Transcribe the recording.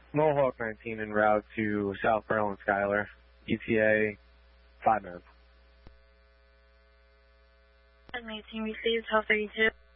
Mohawk 19 en route to South Pearl and Schuyler. ETA 5 minutes. 18 received, 1232.